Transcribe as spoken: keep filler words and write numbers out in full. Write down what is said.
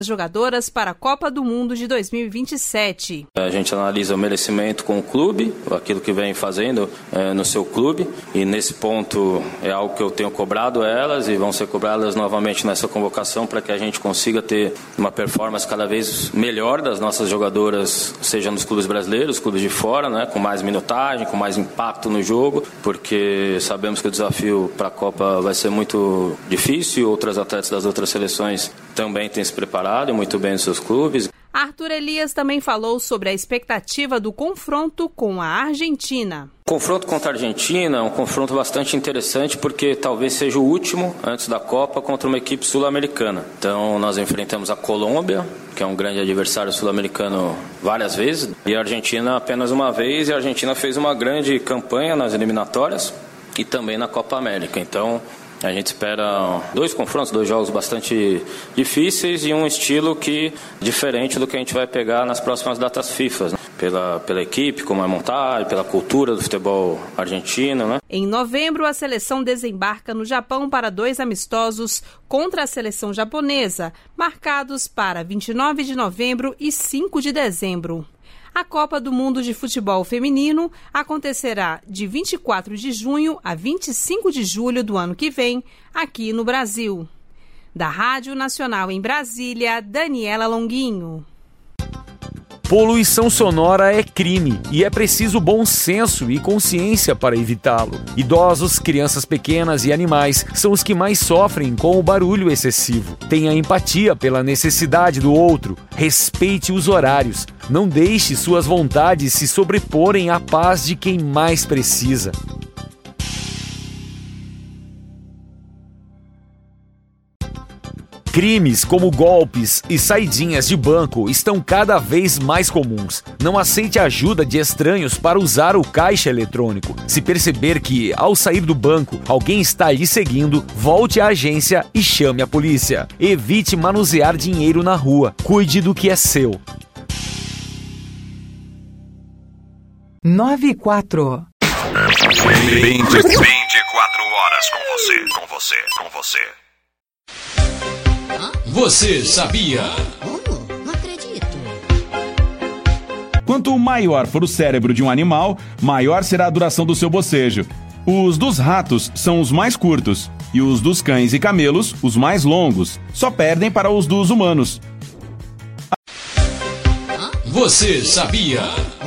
jogadoras para a Copa do Mundo de dois mil e vinte e sete. A gente analisa o merecimento com o clube, aquilo que vem fazendo é, no seu clube, e nesse ponto é algo que eu tenho cobrado elas e vão ser cobradas novamente nessa convocação para que a gente consiga ter uma performance cada vez melhor das nossas jogadoras, seja nos clubes brasileiros, clubes de fora, né, com mais minutagem, com mais impacto no jogo, porque sabemos que o desafio para a Copa vai ser muito difícil, outras atletas das outras seleções também têm se preparado muito bem nos seus clubes. Arthur Elias também falou sobre a expectativa do confronto com a Argentina. O confronto contra a Argentina é um confronto bastante interessante porque talvez seja o último antes da Copa contra uma equipe sul-americana. Então nós enfrentamos a Colômbia, que é um grande adversário sul-americano várias vezes, e a Argentina apenas uma vez, e a Argentina fez uma grande campanha nas eliminatórias e também na Copa América. Então a gente espera dois confrontos, dois jogos bastante difíceis e um estilo que diferente do que a gente vai pegar nas próximas datas FIFA, né? Pela, pela equipe, como é montado, pela cultura do futebol argentino, né? Em novembro, a seleção desembarca no Japão para dois amistosos contra a seleção japonesa, marcados para vinte e nove de novembro e cinco de dezembro. A Copa do Mundo de Futebol Feminino acontecerá de vinte e quatro de junho a vinte e cinco de julho do ano que vem, aqui no Brasil. Da Rádio Nacional em Brasília, Daniela Longuinho. Poluição sonora é crime e é preciso bom senso e consciência para evitá-lo. Idosos, crianças pequenas e animais são os que mais sofrem com o barulho excessivo. Tenha empatia pela necessidade do outro, respeite os horários, não deixe suas vontades se sobreporem à paz de quem mais precisa. Crimes como golpes e saidinhas de banco estão cada vez mais comuns. Não aceite a ajuda de estranhos para usar o caixa eletrônico. Se perceber que, ao sair do banco, alguém está lhe seguindo, volte à agência e chame a polícia. Evite manusear dinheiro na rua. Cuide do que é seu. nove e quatro. vinte e quatro horas com você, com você, com você. Você sabia? Oh, não acredito. Quanto maior for o cérebro de um animal, maior será a duração do seu bocejo. Os dos ratos são os mais curtos e os dos cães e camelos os mais longos. Só perdem para os dos humanos. Você sabia?